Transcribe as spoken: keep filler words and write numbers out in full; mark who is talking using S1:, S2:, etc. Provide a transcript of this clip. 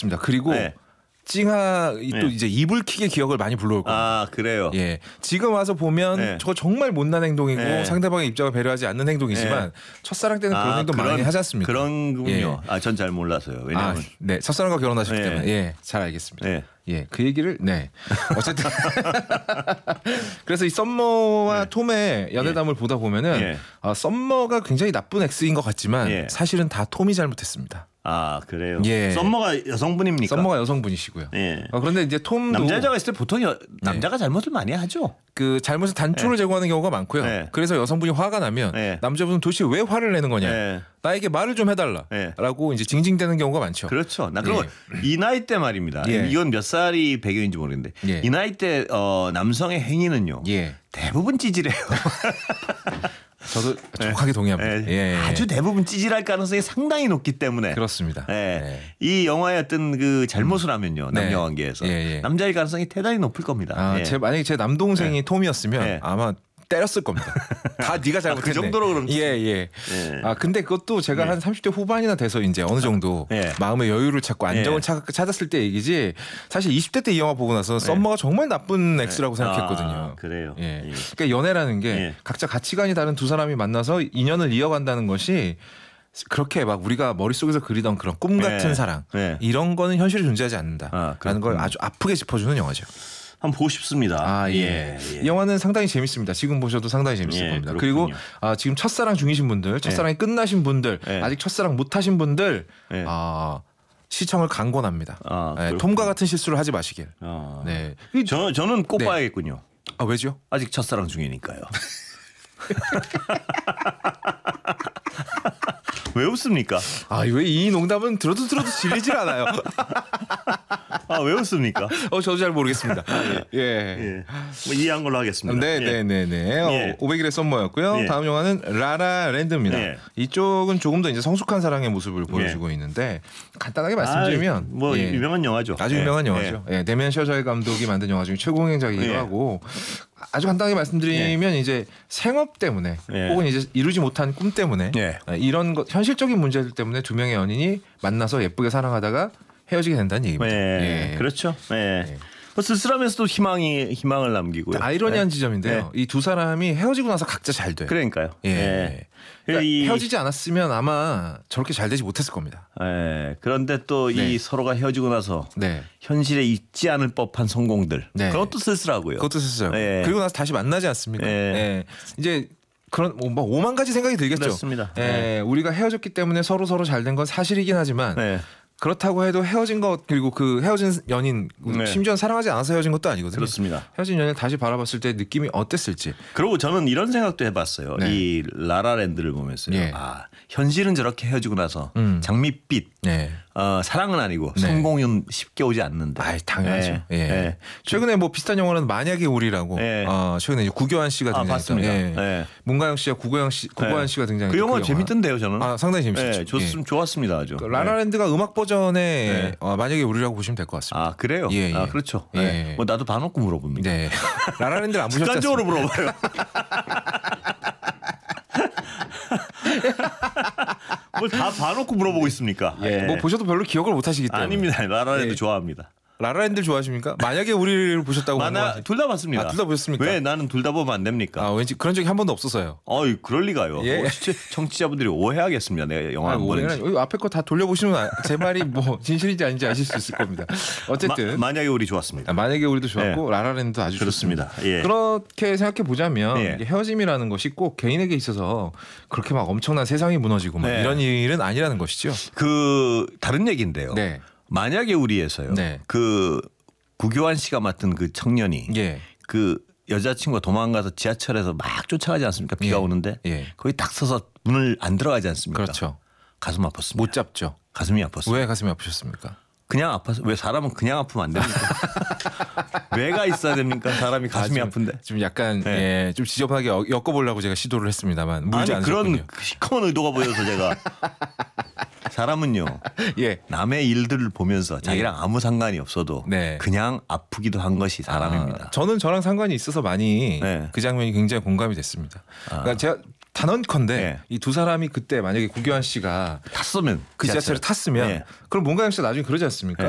S1: 그렇습니다. 그리고
S2: 네.
S1: 찡하
S2: 네.
S1: 또 이제 이불킥의 기억을 많이 불러올 겁니다.
S2: 아 그래요.
S1: 예, 지금 와서 보면
S2: 네.
S1: 저거 정말 못난 행동이고
S2: 네.
S1: 상대방의 입장을 배려하지 않는 행동이지만
S2: 네.
S1: 첫사랑 때는 그런
S2: 아,
S1: 행동
S2: 그런,
S1: 많이 하지 않습니까?
S2: 그런군요.
S1: 예.
S2: 아, 전 잘 몰라서요.
S1: 아,
S2: 왜냐하면
S1: 네, 첫사랑과 결혼하셨기
S2: 네.
S1: 때문에 예, 잘 알겠습니다.
S2: 네.
S1: 예, 그 얘기를 네 어쨌든 그래서 이 썸머와
S2: 네.
S1: 톰의 연애담을 보다 보면은
S2: 예.
S1: 아, 썸머가 굉장히 나쁜 엑스인 것 같지만
S2: 예.
S1: 사실은 다 톰이 잘못했습니다.
S2: 아 그래요.
S1: 예.
S2: 썸머가 여성분입니까?
S1: 썸머가 여성분이시고요.
S2: 예.
S1: 어, 그런데 이제 톰도
S2: 남자 여자가 있을 때 보통 여, 남자가 잘못을 많이 하죠.
S1: 그 잘못을 단초를
S2: 예.
S1: 제공하는 경우가 많고요.
S2: 예.
S1: 그래서 여성분이 화가 나면
S2: 예.
S1: 남자분은 도대체 왜 화를 내는 거냐?
S2: 예.
S1: 나에게 말을 좀 해달라라고
S2: 예.
S1: 이제 징징대는 경우가 많죠.
S2: 그렇죠. 나 그리고 이 나이 때 말입니다.
S1: 예.
S2: 이건 몇 살이 배경인지 모르겠는데
S1: 예.
S2: 이 나이 때 어, 남성의 행위는요.
S1: 예,
S2: 대부분 찌질해요.
S1: 저도 정확하게 동의합니다.
S2: 예.
S1: 예.
S2: 아주 대부분 찌질할 가능성이 상당히 높기 때문에
S1: 그렇습니다.
S2: 예.
S1: 네.
S2: 이 영화의 어떤 그 잘못을 하면요
S1: 네.
S2: 남녀 관계에서
S1: 예, 예.
S2: 남자일 가능성이 대단히 높을 겁니다.
S1: 아,
S2: 예.
S1: 제 만약에 제 남동생이
S2: 예.
S1: 톰이었으면
S2: 예.
S1: 아마 때렸을 겁니다. 다 네가 잘못했네.
S2: 아, 그 정도로 그럼
S1: 예, 예.
S2: 예.
S1: 아 근데 그것도 제가
S2: 예.
S1: 한 삼십 대 후반이나 돼서 이제 어느 정도
S2: 예.
S1: 마음의 여유를 찾고 안정을
S2: 예.
S1: 찾, 찾았을 때 얘기지. 사실 이십 대 때 이 영화 보고 나서 썸머가 정말 나쁜 엑스라고 생각했거든요.
S2: 아, 그래요.
S1: 예.
S2: 예.
S1: 그러니까 연애라는 게
S2: 예.
S1: 각자 가치관이 다른 두 사람이 만나서 인연을 이어간다는 것이 그렇게 막 우리가 머릿속에서 그리던 그런 꿈 같은
S2: 예.
S1: 사랑
S2: 예.
S1: 이런 거는 현실에 존재하지 않는다라는
S2: 아,
S1: 걸
S2: 그렇군요.
S1: 아주 아프게 짚어주는 영화죠.
S2: 한번 보고 싶습니다.
S1: 아, 예. 이 영화는 상당히 재밌습니다. 지금 보셔도 상당히 재밌을
S2: 예,
S1: 겁니다.
S2: 그렇군요.
S1: 그리고 아, 지금 첫사랑 중이신 분들, 첫사랑이 끝나신 분들,
S2: 예.
S1: 아직 첫사랑 못 하신 분들
S2: 예.
S1: 아, 시청을 강권합니다.
S2: 아,
S1: 예,
S2: 그렇군요.
S1: 톰과 같은 실수를 하지 마시길.
S2: 아.
S1: 네.
S2: 저 저는 꼭
S1: 네.
S2: 봐야겠군요.
S1: 아, 왜죠?
S2: 아직 첫사랑 중이니까요. 왜 웃습니까?
S1: 아, 왜 이 농담은 들어도 들어도 질리질 않아요.
S2: 아, 왜 웃습니까?
S1: 어, 저도 잘 모르겠습니다. 예.
S2: 예. 뭐 이해한 걸로 하겠습니다.
S1: 네,
S2: 예.
S1: 네, 네, 네.
S2: 예.
S1: 어, 오백일의 썸머였고요.
S2: 예.
S1: 다음 영화는 라라랜드입니다.
S2: 예.
S1: 이쪽은 조금 더 이제 성숙한 사랑의 모습을 보여주고 있는데 간단하게 말씀드리면
S2: 아, 뭐
S1: 예.
S2: 유명한 영화죠.
S1: 아주
S2: 예.
S1: 유명한 영화죠. 예. 데미안 셔저의 감독이 만든 영화 중에 최고행작이기도
S2: 예.
S1: 하고 아주 간단하게 말씀드리면 이제 생업 때문에
S2: 예.
S1: 혹은 이제 이루지 못한 꿈 때문에
S2: 예.
S1: 이런 것 현실적인 문제들 때문에 두 명의 연인이 만나서 예쁘게 사랑하다가 헤어지게 된다는 얘기입니다.
S2: 예.
S1: 예.
S2: 그렇죠. 예.
S1: 예.
S2: 뭐 쓸쓸하면서도 희망이 희망을 남기고요.
S1: 아이러니한
S2: 예.
S1: 지점인데요. 이 두 사람이 헤어지고 나서 각자 잘 돼요.
S2: 그러니까요.
S1: 예.
S2: 예.
S1: 그러니까
S2: 이-
S1: 헤어지지 않았으면 아마 저렇게 잘 되지 못했을 겁니다.
S2: 예. 그런데 또 이
S1: 네.
S2: 서로가 헤어지고 나서
S1: 네.
S2: 현실에 있지 않을 법한 성공들.
S1: 네.
S2: 그것도 쓸쓸하고요.
S1: 그것도 썼어요.
S2: 예.
S1: 그리고 나서 다시 만나지 않습니까?
S2: 예.
S1: 예. 이제 그런 뭐, 뭐 오만 가지 생각이 들겠죠.
S2: 그렇습니다.
S1: 예.
S2: 예.
S1: 우리가 헤어졌기 때문에 서로 서로 잘 된 건 사실이긴 하지만
S2: 네.
S1: 그렇다고 해도 헤어진 것 그리고 그 헤어진 연인
S2: 네.
S1: 심지어 사랑하지 않아서 헤어진 것도 아니거든요.
S2: 그렇습니다.
S1: 헤어진 연인을 다시 바라봤을 때 느낌이 어땠을지.
S2: 그리고 저는 이런 생각도 해봤어요.
S1: 네.
S2: 이 라라랜드를 보면서요.
S1: 예.
S2: 아 현실은 저렇게 헤어지고 나서
S1: 음.
S2: 장밋빛
S1: 네.
S2: 어, 사랑은 아니고
S1: 네.
S2: 성공은 쉽게 오지 않는다.
S1: 아, 당연하죠.
S2: 예.
S1: 예.
S2: 예.
S1: 최근에 뭐 비슷한 영화는 만약의 우리라고
S2: 예.
S1: 어, 최근에 이제 구교환 씨가
S2: 아,
S1: 등장했던
S2: 봤습니다.
S1: 예.
S2: 예.
S1: 문가영 씨와 구고영 씨, 구고환
S2: 예.
S1: 씨가 등장했던
S2: 그 영화 재밌던데요, 저는.
S1: 아, 상당히 재밌었죠.
S2: 예, 좋,
S1: 예.
S2: 좋았습니다, 아주.
S1: 그 라라랜드가 음악 버전의
S2: 네.
S1: 어, 만약에 우리라고 보시면 될 것 같습니다.
S2: 아 그래요?
S1: 예, 예.
S2: 아 그렇죠.
S1: 예.
S2: 예. 뭐 나도 봐놓고 물어봅니다.
S1: 네. 라라랜드를 안 보셨죠?
S2: 습관적으로 물어봐요. 뭘 다 봐놓고 물어보고 있습니까? 예.
S1: 뭐 보셔도 별로 기억을 못 하시기 때문에.
S2: 아닙니다. 라라랜드
S1: 예.
S2: 좋아합니다.
S1: 라라랜드 좋아하십니까? 만약에 우리를 보셨다고
S2: 만나
S1: 궁금하시-
S2: 둘 다 봤습니다.
S1: 아, 둘 다 보셨습니까?
S2: 왜 나는 둘 다 보면 안 됩니까?
S1: 아, 왠지 그런 적이 한 번도 없어서요.
S2: 어이 그럴 리가요.
S1: 예.
S2: 어, 진짜 청취자분들이 오해하겠습니다. 내가 영화
S1: 아,
S2: 안 보는지.
S1: 오해는- 앞에 거 다 돌려보시면 아- 제 말이 뭐 진실인지 아닌지 아실 수 있을 겁니다. 어쨌든
S2: 마, 만약에 우리 좋았습니다.
S1: 아, 만약에 우리도 좋았고 라라랜드도 아주
S2: 그렇습니다.
S1: 좋습니다.
S2: 예.
S1: 그렇게 생각해 보자면
S2: 예.
S1: 이게 헤어짐이라는 것이 꼭 개인에게 있어서 그렇게 막 엄청난 세상이 무너지고 막
S2: 네.
S1: 이런 일은 아니라는 것이죠.
S2: 그 다른 얘기인데요.
S1: 네.
S2: 만약에 우리에서요.
S1: 네.
S2: 그 구교환 씨가 맡은 그 청년이
S1: 예.
S2: 그 여자친구가 도망가서 지하철에서 막 쫓아가지 않습니까? 비가
S1: 예.
S2: 오는데
S1: 예.
S2: 거기 딱 서서 문을 안 들어가지 않습니까?
S1: 그렇죠.
S2: 가슴 아팠습니다.
S1: 못 잡죠.
S2: 가슴이 아팠어요.
S1: 왜 가슴이 아프셨습니까?
S2: 그냥 아파서 왜 사람은 그냥 아프면 안 됩니까? 왜가 있어야 됩니까? 사람이 가슴이
S1: 아,
S2: 아픈데.
S1: 좀 약간
S2: 네.
S1: 예, 좀 지저분하게 엮- 엮어보려고 제가 시도를 했습니다만 물지
S2: 아니
S1: 않으셨군요.
S2: 그런 시커먼 의도가 보여서 제가 사람은요
S1: 예.
S2: 남의 일들을 보면서 자기랑 아무 상관이 없어도
S1: 네.
S2: 그냥 아프기도 한 것이 사람입니다.
S1: 아, 저는 저랑 상관이 있어서 많이
S2: 네.
S1: 그 장면이 굉장히 공감이 됐습니다. 그러니까 제가 단언컨대
S2: 네.
S1: 이 두 사람이 그때 만약에 구교환 씨가
S2: 탔으면
S1: 그 지하철을 탔으면
S2: 네.
S1: 그럼 문가영 씨가 나중에 그러지 않습니까?